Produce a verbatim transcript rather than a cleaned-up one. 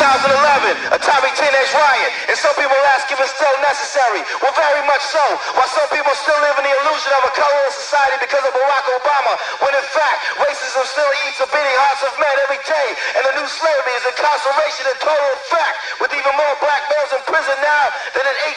thousand eleven, atomic teenage riot. And some people ask if it's still necessary. Well, very much so. While some people still live in the illusion of a colorless society because of Barack Obama, when in fact, racism still eats the beating hearts of men every day. And the new slavery is incarceration in total effect, with even more black males in prison now than in